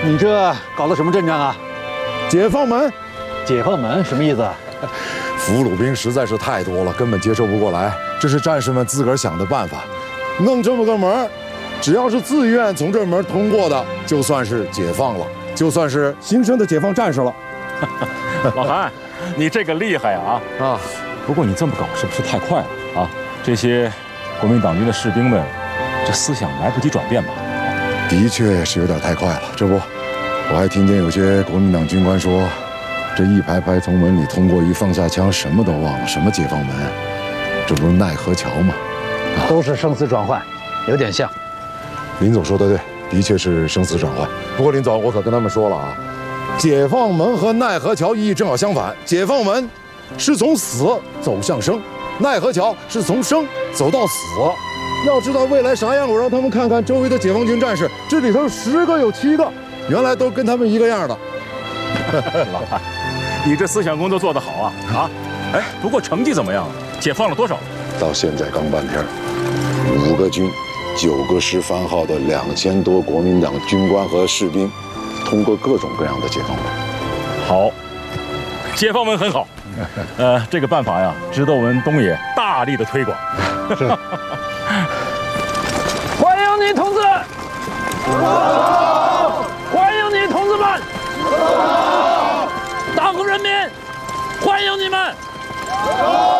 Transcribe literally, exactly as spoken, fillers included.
你这搞的什么阵仗啊？ 解放门， 解放门什么意思？ 俘虏兵实在是太多了，根本接受不过来。这是战士们自个儿想的办法，弄这么个门，只要是自愿从这门通过的，就算是解放了，就算是新生的解放战士了。 老韩，你这个厉害啊！啊，不过你这么搞是不是太快了啊？这些国民党军的士兵们，这思想来不及转变吧？ 的确是有点太快了。这不，我还听见有些国民党军官说，这一排排从门里通过，一放下枪什么都忘了，什么解放门，这不是奈何桥吗？ 啊、都是生死转换，有点像。 林总说的对，的确是生死转换。不过林总，我可跟他们说了啊，解放门和奈何桥意义正好相反。解放门是从死走向生，奈何桥是从生走到死。要知道未来啥样，我让他们看看周围的解放军战士，这里头十个有七个，原来都跟他们一个样的。 老汉，你这思想工作做得好啊啊！哎，不过成绩怎么样？解放了多少？ 到现在刚半天，五个军、九个师番号的两千多国民党军官和士兵，通过各种各样的解放门。 好，解放门很好。呃，这个办法呀，值得我们东野大力的推广。 是。 欢迎你，同志！欢迎你，同志们！党和人民欢迎你们！